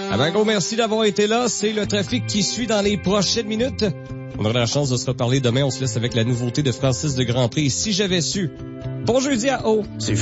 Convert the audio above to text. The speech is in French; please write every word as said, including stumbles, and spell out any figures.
Ah ben gros, merci d'avoir été là. C'est le trafic qui suit dans les prochaines minutes. On aura la chance de se reparler demain. On se laisse avec la nouveauté de Francis de Grandpré. Si j'avais su. Bon jeudi à O.